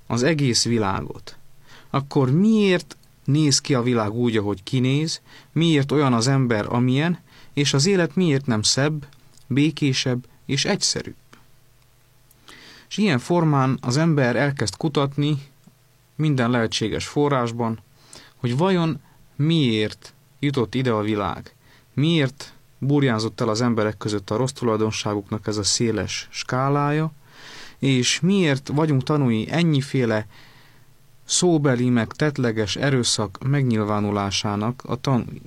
az egész világot, akkor miért néz ki a világ úgy, ahogy kinéz, miért olyan az ember, amilyen, és az élet miért nem szebb, békésebb és egyszerűbb? És ilyen formán az ember elkezd kutatni minden lehetséges forrásban, hogy vajon miért jutott ide a világ, miért burjánzott el az emberek között a rossz tulajdonságuknak ez a széles skálája, és miért vagyunk tanúi ennyiféle szóbeli meg tettleges erőszak megnyilvánulásának a tanúi.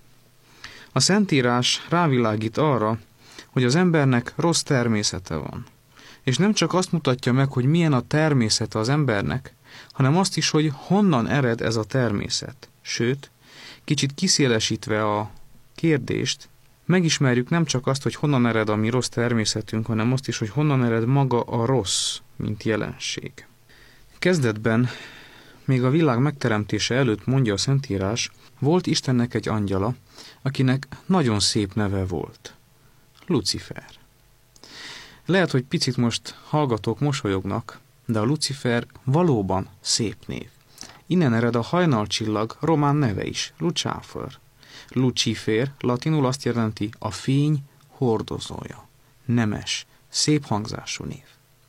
A Szentírás rávilágít arra, hogy az embernek rossz természete van. És nem csak azt mutatja meg, hogy milyen a természete az embernek, hanem azt is, hogy honnan ered ez a természet. Sőt, kicsit kiszélesítve a kérdést, megismerjük nem csak azt, hogy honnan ered a mi rossz természetünk, hanem azt is, hogy honnan ered maga a rossz, mint jelenség. Kezdetben, még a világ megteremtése előtt mondja a Szentírás, volt Istennek egy angyala, akinek nagyon szép neve volt. Lucifer. Lehet, hogy picit most hallgatók mosolyognak, de a Lucifer valóban szép név. Innen ered a hajnalcsillag román neve is, Lucsáfer. Lucifer latinul azt jelenti a fény hordozója. Nemes, szép hangzású név.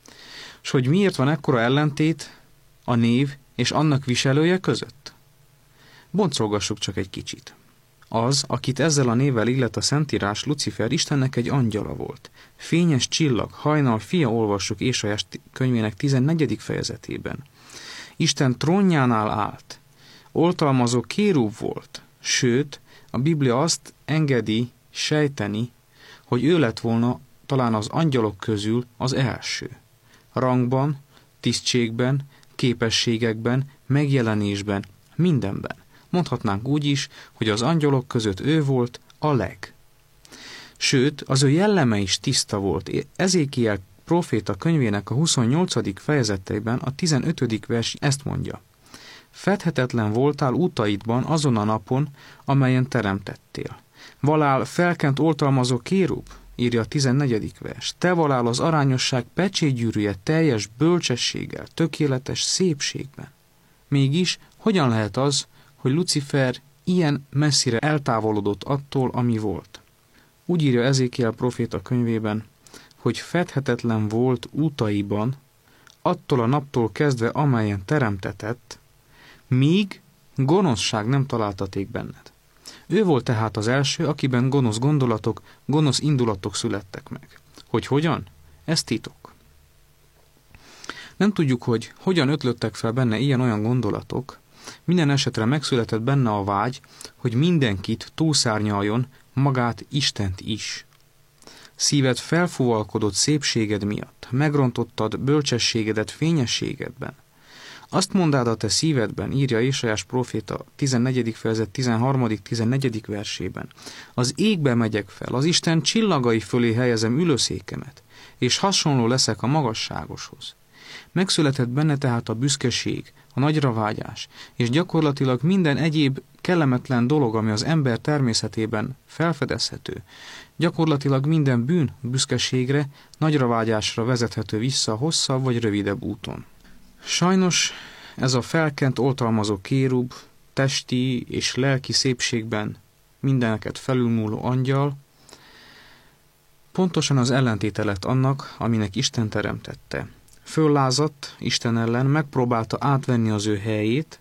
És hogy miért van ekkora ellentét a név és annak viselője között? Boncolgassuk csak egy kicsit. Az, akit ezzel a névvel illet a Szentírás, Lucifer, Istennek egy angyala volt. Fényes csillag, hajnal fia, olvassuk Ézsaiás könyvének 14. fejezetében. Isten trónjánál állt, oltalmazó kérub volt, sőt, a Biblia azt engedi sejteni, hogy ő lett volna talán az angyalok közül az első. Rangban, tisztségben, képességekben, megjelenésben, mindenben. Mondhatnánk úgy is, hogy az angyalok között ő volt a leg. Sőt, az ő jelleme is tiszta volt. Ezékiel próféta könyvének a 28. fejezetében a 15. vers ezt mondja. Fedhetetlen voltál útaidban azon a napon, amelyen teremtettél. Valál felkent oltalmazó kérub, írja a 14. vers. Te valál az arányosság pecsétgyűrűje teljes bölcsességgel, tökéletes szépségben. Mégis, hogyan lehet az, hogy Lucifer ilyen messzire eltávolodott attól, ami volt? Úgy írja Ezékiel próféta könyvében, hogy fedhetetlen volt útaiban, attól a naptól kezdve, amelyen teremtetett, míg gonoszság nem találtaték benned. Ő volt tehát az első, akiben gonosz gondolatok, gonosz indulatok születtek meg. Hogy hogyan? Ez titok. Nem tudjuk, hogy hogyan ötlöttek fel benne ilyen-olyan gondolatok, minden esetre megszületett benne a vágy, hogy mindenkit túlszárnyaljon, magát Istent is. Szíved felfúvalkodott szépséged miatt, megrontottad bölcsességedet fényességedben. Azt mondád a te szívedben, írja Ézsaiás próféta 14. fejezet 13.-14. versében. Az égbe megyek fel, az Isten csillagai fölé helyezem ülőszékemet, és hasonló leszek a magasságoshoz. Megszületett benne tehát a büszkeség, a nagyravágyás, és gyakorlatilag minden egyéb kellemetlen dolog, ami az ember természetében felfedezhető. Gyakorlatilag minden bűn büszkeségre, nagyravágyásra vezethető vissza hosszabb vagy rövidebb úton. Sajnos ez a felkent oltalmazó kérub, testi és lelki szépségben mindeneket felülmúló angyal, pontosan az ellentéte lett annak, aminek Isten teremtette. Föllázadt Isten ellen, megpróbálta átvenni az ő helyét,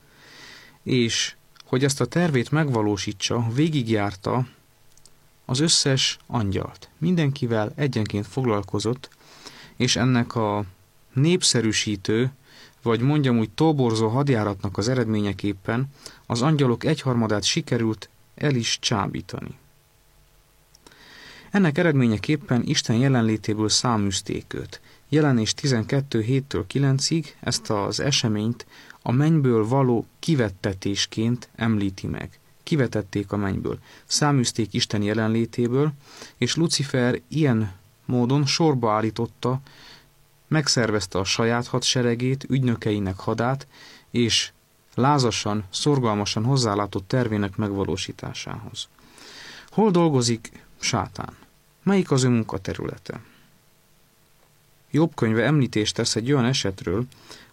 és hogy ezt a tervét megvalósítsa, végigjárta az összes angyalt. Mindenkivel egyenként foglalkozott, és ennek a népszerűsítő, vagy mondjam úgy toborzó hadjáratnak az eredményeképpen az angyalok egyharmadát sikerült el is csábítani. Ennek eredményeképpen Isten jelenlétéből száműzték őt. Jelenés 12.7-től 9-ig ezt az eseményt a mennyből való kivettetésként említi meg. Kivetették a mennyből, száműzték Isten jelenlétéből, és Lucifer ilyen módon sorba állította, megszervezte a saját hadseregét, ügynökeinek hadát, és lázasan, szorgalmasan hozzálátott tervének megvalósításához. Hol dolgozik Sátán? Melyik az ő munkaterülete? Jobb könyve említést tesz egy olyan esetről,